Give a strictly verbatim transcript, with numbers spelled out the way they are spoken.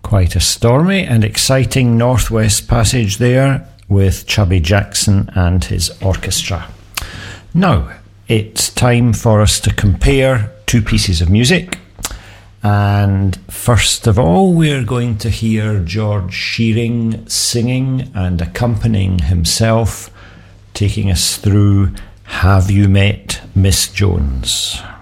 Quite a stormy and exciting Northwest Passage there with Chubby Jackson and his orchestra. Now, it's time for us to compare two pieces of music. And first of all, we're going to hear George Shearing singing and accompanying himself, taking us through Have You Met Miss Jones?